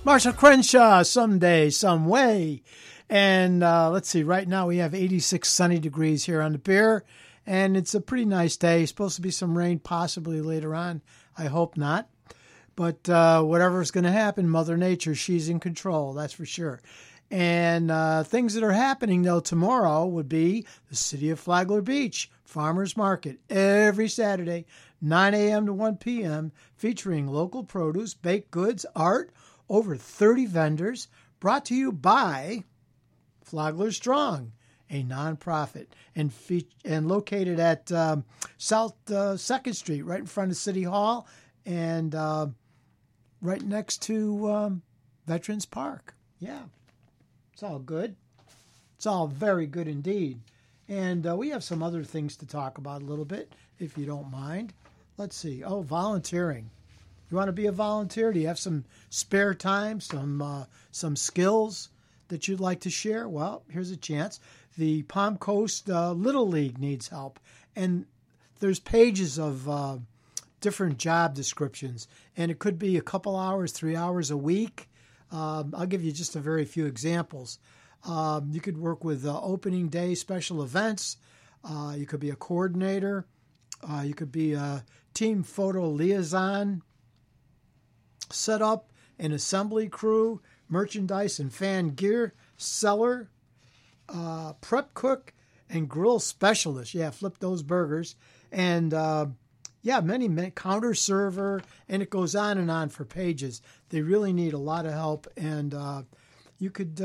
Marshall Crenshaw, Someday, Some Way. And let's see, right now we have 86 sunny degrees here on the pier, and it's a pretty nice day. Supposed to be some rain possibly later on. I hope not. But whatever's going to happen, Mother Nature, she's in control, that's for sure. And things that are happening, though, tomorrow would be the City of Flagler Beach Farmers Market every Saturday, 9 a.m. to 1 p.m., featuring local produce, baked goods, art, over 30 vendors, brought to you by Flagler Strong, a nonprofit, and located at South 2nd Street, right in front of City Hall, and right next to Veterans Park. Yeah, it's all good. It's all very good indeed. And we have some other things to talk about a little bit, if you don't mind. Let's see. Oh, volunteering. You want to be a volunteer? Do you have some spare time, some skills that you'd like to share? Well, here's a chance. The Palm Coast Little League needs help. And there's pages of different job descriptions. And it could be a couple hours, 3 hours a week. I'll give you just a very few examples. You could work with opening day special events. You could be a coordinator. You could be a team photo liaison, set up an assembly crew, merchandise and fan gear seller, prep cook, and grill specialist. Yeah, flip those burgers. And many counter server, and it goes on and on for pages. They really need a lot of help, and you could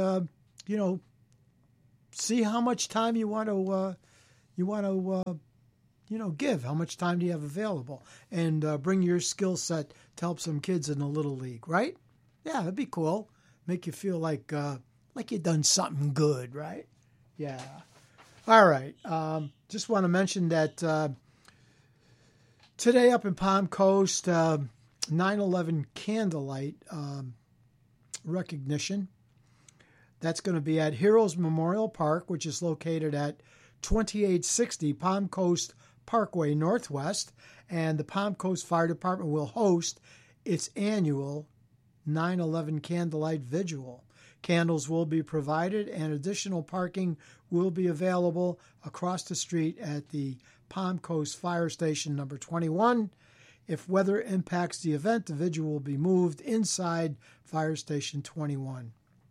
see how much time you want to give. How much time do you have available, and bring your skill set to help some kids in the Little League, right? Yeah, that'd be cool. Make you feel like you've done something good, right? Yeah. All right. Just want to mention that today up in Palm Coast, 9/11 candlelight recognition. That's going to be at Heroes Memorial Park, which is located at 2860 Palm Coast Parkway Northwest. And the Palm Coast Fire Department will host its annual 9/11 candlelight vigil. Candles will be provided, and additional parking will be available across the street at the Palm Coast Fire Station number 21. If weather impacts the event, the vigil will be moved inside Fire Station 21.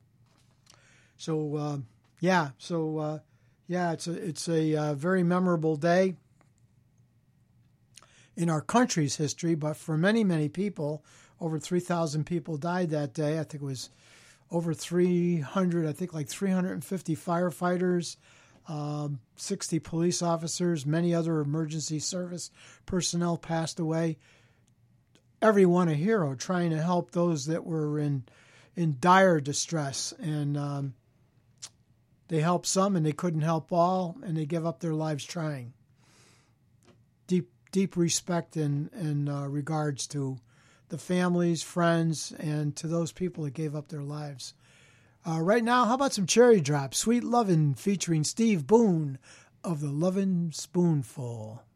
It's a very memorable day in our country's history, but for many, many people, over 3,000 people died that day. I think it was over 300, like 350 firefighters, 60 police officers, many other emergency service personnel passed away. Everyone a hero, trying to help those that were in dire distress. And they helped some, and they couldn't help all, and they gave up their lives trying. Deep respect and regards to the families, friends, and to those people that gave up their lives. Right now, how about some Cherry Drops? Sweet Lovin' featuring Steve Boone of the Lovin' Spoonful.